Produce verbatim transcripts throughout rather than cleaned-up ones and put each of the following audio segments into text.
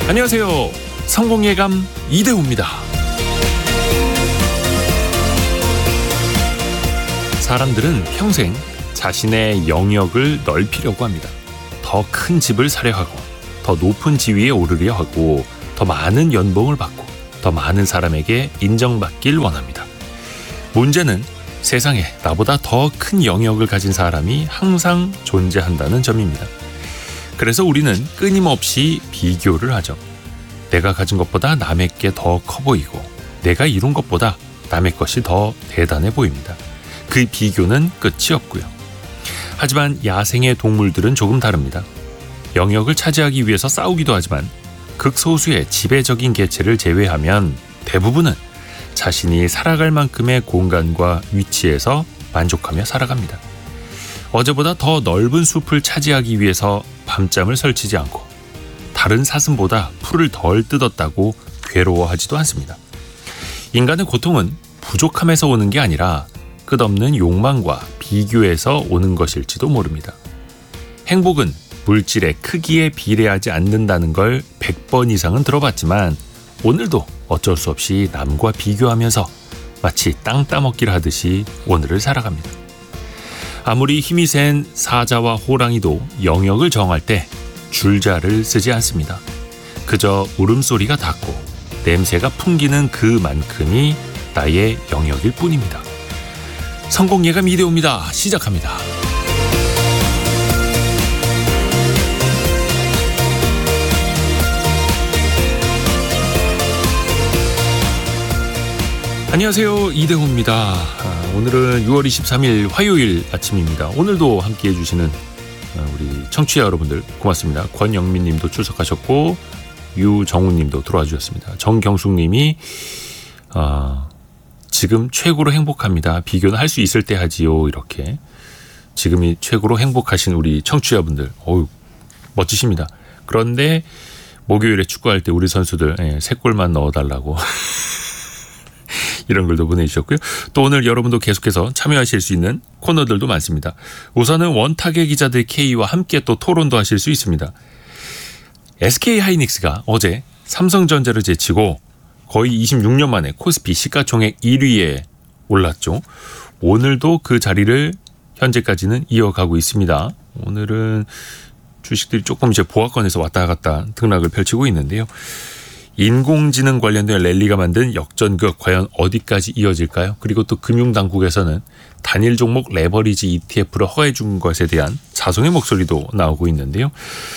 안녕하세요. 성공예감 이대호입니다. 사람들은 평생 자신의 영역을 넓히려고 합니다. 더 큰 집을 사려 하고, 더 높은 지위에 오르려 하고, 더 많은 연봉을 받고, 더 많은 사람에게 인정받길 원합니다. 문제는 세상에 나보다 더 큰 영역을 가진 사람이 항상 존재한다는 점입니다. 그래서 우리는 끊임없이 비교를 하죠. 내가 가진 것보다 남의 게 더 커 보이고, 내가 이룬 것보다 남의 것이 더 대단해 보입니다. 그 비교는 끝이 없고요. 하지만 야생의 동물들은 조금 다릅니다. 영역을 차지하기 위해서 싸우기도 하지만 극소수의 지배적인 개체를 제외하면 대부분은 자신이 살아갈 만큼의 공간과 위치에서 만족하며 살아갑니다. 어제보다 더 넓은 숲을 차지하기 위해서 밤잠을 설치지 않고, 다른 사슴보다 풀을 덜 뜯었다고 괴로워하지도 않습니다. 인간의 고통은 부족함에서 오는 게 아니라 끝없는 욕망과 비교에서 오는 것일지도 모릅니다. 행복은 물질의 크기에 비례하지 않는다는 걸 백 번 이상은 들어봤지만 오늘도 어쩔 수 없이 남과 비교하면서 마치 땅 따먹기를 하듯이 오늘을 살아갑니다. 아무리 힘이 센 사자와 호랑이도 영역을 정할 때 줄자를 쓰지 않습니다. 그저 울음소리가 닿고 냄새가 풍기는 그만큼이 나의 영역일 뿐입니다. 성공예감 이대호입니다. 시작합니다. 안녕하세요. 이대호입니다. 아, 오늘은 유월 이십삼일 화요일 아침입니다. 오늘도 함께해 주시는 우리 청취자 여러분들 고맙습니다. 권영민 님도 출석하셨고 유정우 님도 들어와 주셨습니다. 정경숙 님이 아, 지금 최고로 행복합니다. 비교는 할 수 있을 때 하지요. 이렇게 지금이 최고로 행복하신 우리 청취자분들, 어우 멋지십니다. 그런데 목요일에 축구할 때 우리 선수들 예, 세 골만 넣어달라고 이런 글도 보내주셨고요. 또 오늘 여러분도 계속해서 참여하실 수 있는 코너들도 많습니다. 우선은 원타겟 기자들 K와 함께 또 토론도 하실 수 있습니다. 에스케이하이닉스가 어제 삼성전자를 제치고 거의 이십육 년 만에 코스피 시가총액 일 위에 올랐죠. 오늘도 그 자리를 현재까지는 이어가고 있습니다. 오늘은 주식들이 조금 이제 보합권에서 왔다 갔다 등락을 펼치고 있는데요. 인공지능 관련된 랠리가 만든 역전극 과연 어디까지 이어질까요? 그리고 또 금융당국에서는 단일 종목 레버리지 이티에프를 허가해 준 것에 대한 자성의 목소리도 나오고 있는데요.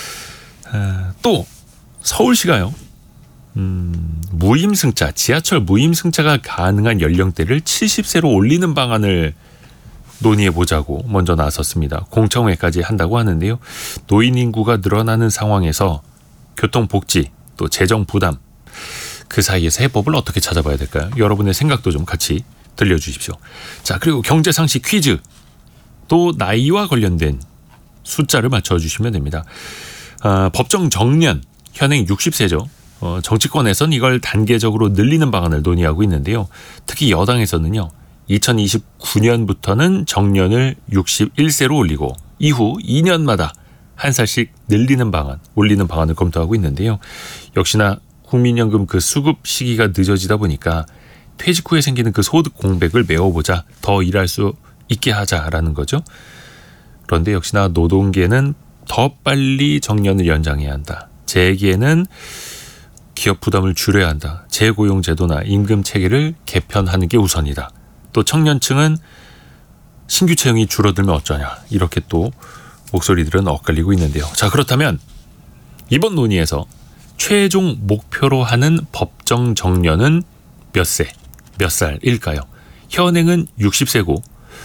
아, 또 서울시가요. 음, 무임승차, 지하철 무임승차가 가능한 연령대를 칠십 세로 올리는 방안을 논의해보자고 먼저 나섰습니다. 공청회까지 한다고 하는데요. 노인 인구가 늘어나는 상황에서 교통복지, 또 재정 부담, 그 사이에서 해법을 어떻게 찾아봐야 될까요? 여러분의 생각도 좀 같이 들려주십시오. 자, 그리고 경제상식 퀴즈, 또 나이와 관련된 숫자를 맞춰주시면 됩니다. 아, 법정 정년, 현행 육십 세죠. 어, 정치권에선 이걸 단계적으로 늘리는 방안을 논의하고 있는데요. 특히 여당에서는요, 이천이십구 년부터는 정년을 육십일 세로 올리고 이후 이 년마다 한 살씩 늘리는 방안, 올리는 방안을 검토하고 있는데요. 역시나 국민연금 그 수급 시기가 늦어지다 보니까 퇴직 후에 생기는 그 소득 공백을 메워보자, 더 일할 수 있게 하자라는 거죠. 그런데 역시나 노동계는 더 빨리 정년을 연장해야 한다. 재계는 기업 부담을 줄여야 한다. 재고용 제도나 임금 체계를 개편하는 게 우선이다. 또 청년층은 신규 채용이 줄어들면 어쩌냐. 이렇게 또 목소리들은 엇갈리고 있는데요. 자, 그렇다면 이번 논의에서 최종 목표로 하는 법정 정년은 몇 세, 몇 살일까요? 현행은 육십 세고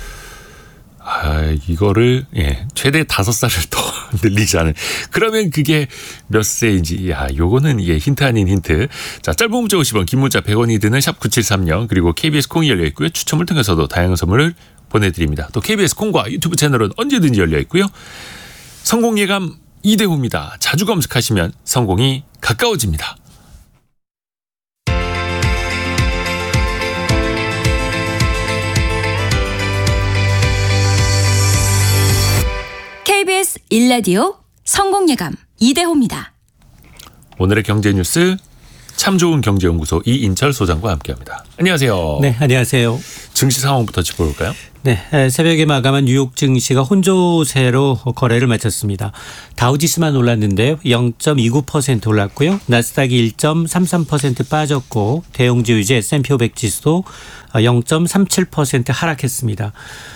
아, 이거를 예, 최대 다섯 살을 더 늘리자는, 그러면 그게 몇 세인지, 야, 요거는 이게 힌트 아닌 힌트. 자, 짧은 문자 오십 원, 긴 문자 백 원이 드는 샵 구칠삼공, 그리고 케이비에스 콩이 열려 있고요. 추첨을 통해서도 다양한 선물을 보내드립니다. 또 케이비에스 콩과 유튜브 채널은 언제든지 열려 있고요. 성공예감 이대호입니다. 자주 검색하시면 성공이 가까워집니다. 케이비에스 일 라디오 성공예감 이대호입니다. 오늘의 경제 뉴스 참 좋은 경제연구소 이인철 소장과 함께합니다. 안녕하세요. 네, 안녕하세요. 증시 상황부터 짚어볼까요? 네, 새벽에 마감한 뉴욕 증시가 혼조세로 거래를 마쳤습니다. 다우지수만 올랐는데요. 영 점 이구 퍼센트 올랐고요. 나스닥이 일 점 삼삼 퍼센트 빠졌고 대형주 위주 에스 앤 피 오백 지수도 영 점 삼칠 퍼센트 하락했습니다.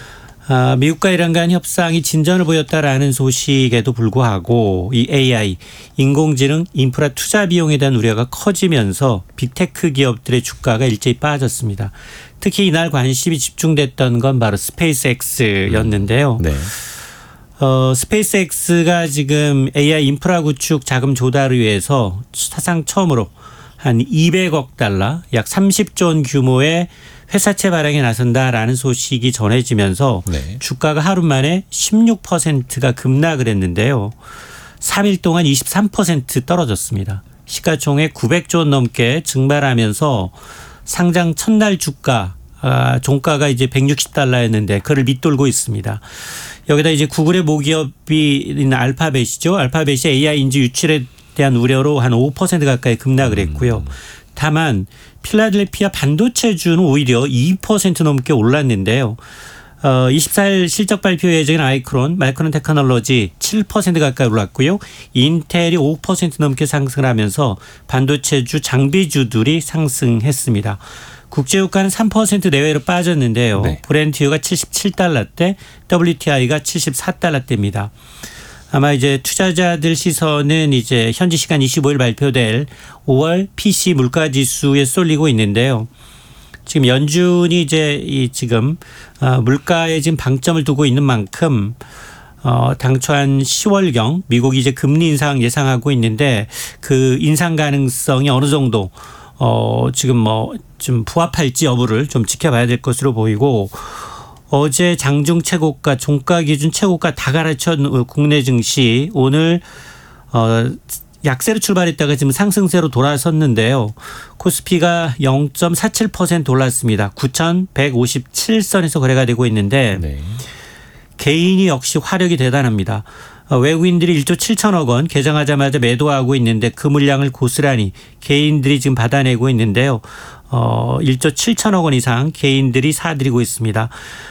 아, 미국과 이란 간 협상이 진전을 보였다라는 소식에도 불구하고 이 에이아이, 인공지능, 인프라 투자 비용에 대한 우려가 커지면서 빅테크 기업들의 주가가 일제히 빠졌습니다. 특히 이날 관심이 집중됐던 건 바로 스페이스X였는데요. 네. 어, 스페이스X가 지금 에이아이 인프라 구축 자금 조달을 위해서 사상 처음으로 한 이백억 달러, 약 삼십조 원 규모의 회사채 발행에 나선다라는 소식이 전해지면서 네. 주가가 하루 만에 십육 퍼센트가 급락을 했는데요. 삼 일 동안 이십삼 퍼센트 떨어졌습니다. 시가총액 구백조 원 넘게 증발하면서 상장 첫날 주가, 아, 종가가 이제 백육십 달러였는데 그를 밑돌고 있습니다. 여기다 이제 구글의 모기업인 알파벳이죠. 알파벳이 에이아이 인지 유출에 대한 우려로 한 오 퍼센트 가까이 급락을 했고요. 다만 필라델피아 반도체주는 오히려 이 퍼센트 넘게 올랐는데요. 어, 이십사 일 실적 발표 예정인 아이크론, 마이크론 테크놀로지 칠 퍼센트 가까이 올랐고요. 인텔이 오 퍼센트 넘게 상승하면서 반도체주, 장비주들이 상승했습니다. 국제유가는 삼 퍼센트 내외로 빠졌는데요. 네. 브렌트유가 칠십칠 달러대, 더블유티아이가 칠십사 달러대입니다. 아마 이제 투자자들 시선은 이제 현지 시간 이십오 일 발표될 오월 피씨 물가지수에 쏠리고 있는데요. 지금 연준이 이제 이 지금 물가에 지금 방점을 두고 있는 만큼 어 당초 한 시월경 미국이 이제 금리 인상 예상하고 있는데 그 인상 가능성이 어느 정도 어 지금 뭐 좀 부합할지 여부를 좀 지켜봐야 될 것으로 보이고. 어제 장중 최고가, 종가 기준 최고가 다 갈아친 국내 증시 오늘 어 약세로 출발했다가 지금 상승세로 돌아섰는데요. 코스피가 영 점 사칠 퍼센트 올랐습니다. 구천백오십칠 선에서 거래가 되고 있는데 네. 개인이 역시 화력이 대단합니다. 외국인들이 일조 칠천억 원 개장하자마자 매도하고 있는데 그 물량을 고스란히 개인들이 지금 받아내고 있는데요. 어, 일조 칠천억 원 이상 개인들이 사들이고 있습니다.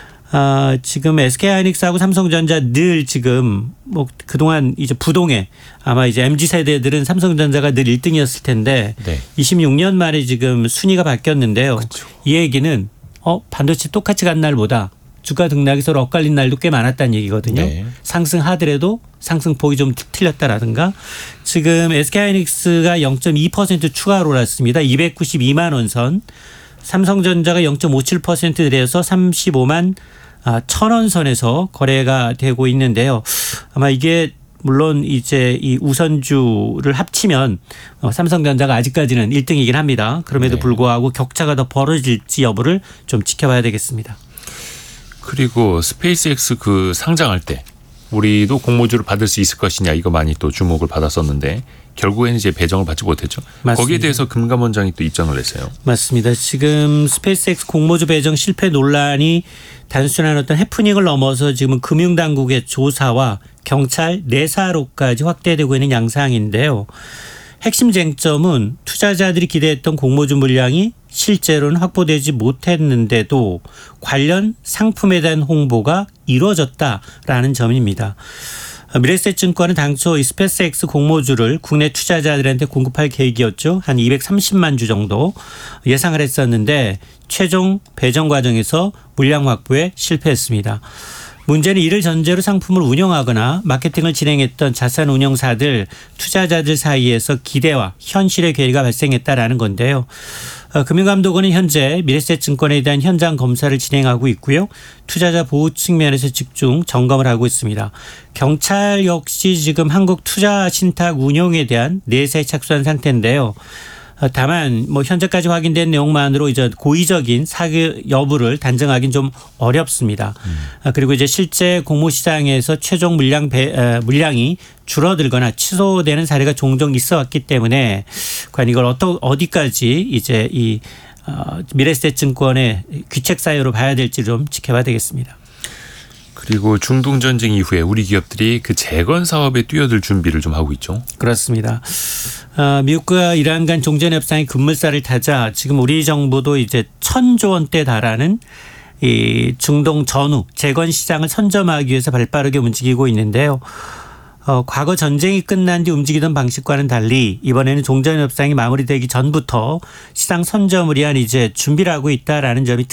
아, 지금 에스케이하이닉스하고 삼성전자 늘 지금 뭐 그동안 이제 부동에 아마 이제 엠지 세대들은 삼성전자가 늘 일 등이었을 텐데 네. 이십육 년 만에 지금 순위가 바뀌었는데요. 그렇죠. 이 얘기는 어 반도체 똑같이 간 날보다 주가 등락이 서로 엇갈린 날도 꽤 많았다는 얘기거든요. 네. 상승하더라도 상승폭이 좀 틀렸다라든가 지금 에스케이하이닉스가 영 점 이 퍼센트 추가로 올랐습니다. 이백구십이만 원 선. 삼성전자가 영 점 오칠 퍼센트 내려서 삼십오만 천 원 선에서 거래가 되고 있는데요. 아마 이게 물론 이제 이 우선주를 합치면 삼성전자가 아직까지는 일 등이긴 합니다. 그럼에도 네. 불구하고 격차가 더 벌어질지 여부를 좀 지켜봐야 되겠습니다. 그리고 스페이스X 그 상장할 때 우리도 공모주를 받을 수 있을 것이냐 이거 많이 또 주목을 받았었는데 결국에는 이제 배정을 받지 못했죠. 맞습니다. 거기에 대해서 금감원장이 또 입장을 냈어요. 맞습니다. 지금 스페이스X 공모주 배정 실패 논란이 단순한 어떤 해프닝을 넘어서 지금은 금융당국의 조사와 경찰 내사로까지 확대되고 있는 양상인데요. 핵심 쟁점은 투자자들이 기대했던 공모주 물량이 실제로는 확보되지 못했는데도 관련 상품에 대한 홍보가 이루어졌다라는 점입니다. 미래에셋증권은 당초 이 스페이스X 공모주를 국내 투자자들한테 공급할 계획이었죠. 한 이백삼십만 주 정도 예상을 했었는데 최종 배정 과정에서 물량 확보에 실패했습니다. 문제는 이를 전제로 상품을 운영하거나 마케팅을 진행했던 자산운용사들, 투자자들 사이에서 기대와 현실의 괴리가 발생했다라는 건데요. 금융감독원은 현재 미래에셋증권에 대한 현장 검사를 진행하고 있고요. 투자자 보호 측면에서 집중 점검을 하고 있습니다. 경찰 역시 지금 한국투자신탁운용에 대한 내세에 착수한 상태인데요. 다만 뭐 현재까지 확인된 내용만으로 이제 고의적인 사기 여부를 단정하기는 좀 어렵습니다. 음. 그리고 이제 실제 공모시장에서 최종 물량 배, 물량이 줄어들거나 취소되는 사례가 종종 있어왔기 때문에 과연 이걸 어떠, 어디까지 이제 이 어, 미래에셋증권의 귀책 사유로 봐야 될지 좀 지켜봐야 되겠습니다. 그리고 중동 전쟁 이후에 우리 기업들이 그 재건 사업에 뛰어들 준비를 좀 하고 있죠. 그렇습니다. 아, 미국과 이란 간 종전 협상이 급물살을 타자 지금 우리 정부도 이제 천조 원대 달하는 이 중동 전후 재건 시장을 선점하기 위해서 발빠르게 움직이고 있는데요. 어, 과거 전쟁이 끝난 뒤 움직이던 방식과는 달리 이번에는 종전 협상이 마무리되기 전부터 시장 선점을 위한 이제 준비를 하고 있다라는 점이